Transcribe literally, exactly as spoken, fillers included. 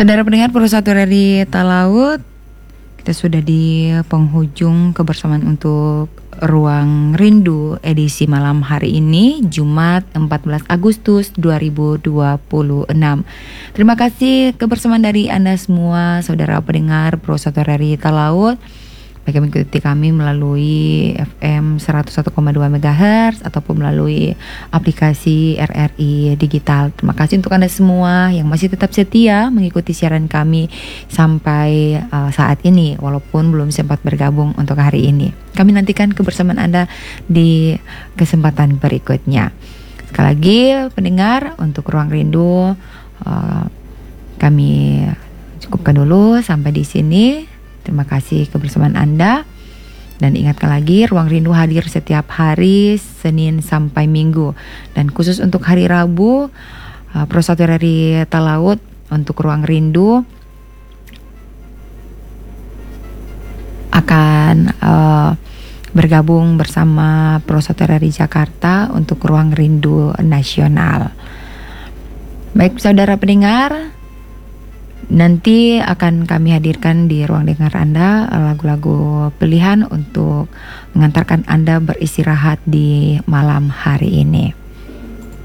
Saudara pendengar Perusahaan dari Talaut, kita sudah di penghujung kebersamaan untuk Ruang Rindu edisi malam hari ini, Jumat empat belas Agustus dua ribu dua puluh enam. Terima kasih kebersamaan dari Anda semua, saudara pendengar Perusahaan dari Talaut. Bagi mengikuti kami melalui F M seratus satu koma dua megahertz ataupun melalui aplikasi R R I Digital. Terima kasih untuk Anda semua yang masih tetap setia mengikuti siaran kami sampai uh, saat ini, walaupun belum sempat bergabung untuk hari ini. Kami nantikan kebersamaan Anda di kesempatan berikutnya. Sekali lagi pendengar, untuk Ruang Rindu uh, kami cukupkan dulu sampai di sini. Terima kasih kebersamaan Anda. Dan ingatkan lagi, Ruang Rindu hadir setiap hari Senin sampai Minggu. Dan khusus untuk hari Rabu, uh, Perusahaan dari Talaut untuk Ruang Rindu akan uh, bergabung bersama Perusahaan dari Jakarta untuk Ruang Rindu Nasional. Baik saudara pendengar, nanti akan kami hadirkan di ruang dengar Anda lagu-lagu pilihan untuk mengantarkan Anda beristirahat di malam hari ini.